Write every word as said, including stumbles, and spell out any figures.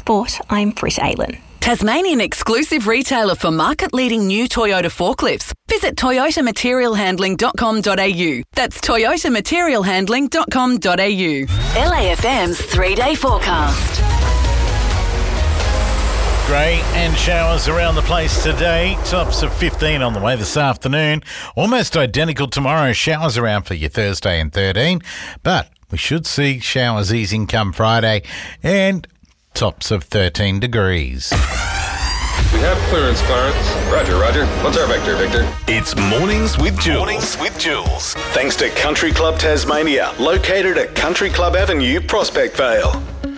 Sport, I'm Britt Aylan. Tasmanian exclusive retailer for market-leading new Toyota forklifts. Visit toyota material handling dot com dot a u. That's toyota material handling dot com dot a u. L A F M's three-day forecast. Grey and showers around the place today. Tops of fifteen on the way this afternoon. Almost identical tomorrow. Showers around for your Thursday and thirteen. But we should see showers easing come Friday. And tops of thirteen degrees. We have clearance, Clarence. Roger, Roger. What's our vector, Victor? It's Mornings with Jules. Mornings with Jules. Thanks to Country Club Tasmania, located at Country Club Avenue, Prospect Vale.